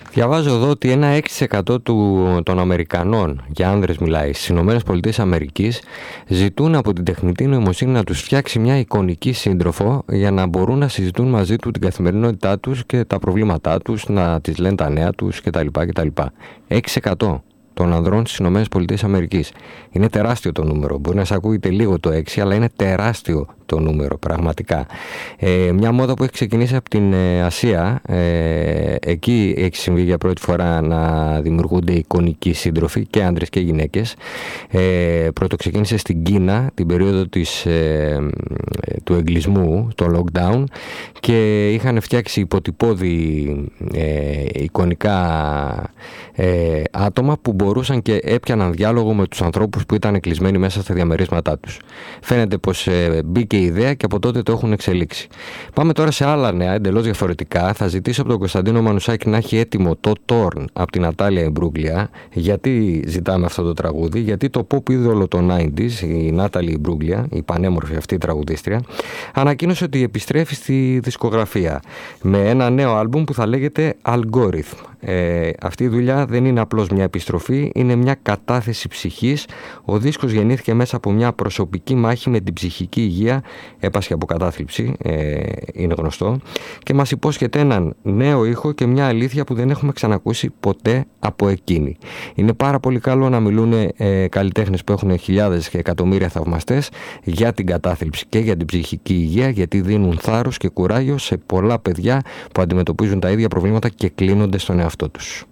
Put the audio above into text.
Διαβάζω εδώ ότι ένα 6% των Αμερικανών, για άνδρες μιλάει, στις ΗΠΑ ζητούν από την τεχνητή νοημοσύνη να τους φτιάξει μια εικονική σύντροφο για να μπορούν να συζητούν μαζί του την καθημερινότητά τους και τα προβλήματά τους, να τις λένε τα νέα τους κτλ. 6% των ανδρών στις ΗΠΑ. Είναι τεράστιο το νούμερο. Μπορεί να σας ακούγεται λίγο το 6, αλλά είναι τεράστιο το νούμερο, πραγματικά. Μια μόδα που έχει ξεκινήσει από την Ασία, εκεί έχει συμβεί για πρώτη φορά να δημιουργούνται εικονικοί σύντροφοι, και άντρες και γυναίκες. Πρώτο ξεκίνησε στην Κίνα την περίοδο του εγκλισμού, το lockdown, και είχαν φτιάξει υποτυπώδη εικονικά άτομα που μπορούσαν και έπιαναν διάλογο με τους ανθρώπους που ήταν κλεισμένοι μέσα στα διαμερίσματά τους. Φαίνεται πως μπήκε η ιδέα και από τότε το έχουν εξελίξει. Πάμε τώρα σε άλλα νέα, εντελώς διαφορετικά. Θα ζητήσω από τον Κωνσταντίνο Μανουσάκη να έχει έτοιμο το Torn από την Νατάλια Ιμπρούγκλια. Γιατί ζητάμε αυτό το τραγούδι? Γιατί το pop είδωλο των 90s, η Νάταλη Ιμπρούγκλια, η πανέμορφη αυτή τραγουδίστρια, ανακοίνωσε ότι επιστρέφει στη δισκογραφία με ένα νέο άλμπουμ που θα λέγεται Algorithm. Αυτή η δουλειά δεν είναι απλώς μια επιστροφή, είναι μια κατάθεση ψυχής. Ο δίσκος γεννήθηκε μέσα από μια προσωπική μάχη με την ψυχική υγεία, έπασχε από κατάθλιψη, είναι γνωστό, και μας υπόσχεται έναν νέο ήχο και μια αλήθεια που δεν έχουμε ξανακούσει ποτέ από εκείνη. Είναι πάρα πολύ καλό να μιλούν καλλιτέχνες που έχουν χιλιάδες και εκατομμύρια θαυμαστές για την κατάθλιψη και για την ψυχική υγεία, γιατί δίνουν θάρρος και κουράγιο σε πολλά παιδιά που αντιμετωπίζουν τα ίδια προβλήματα και κλείνονται στον εαυτό τους.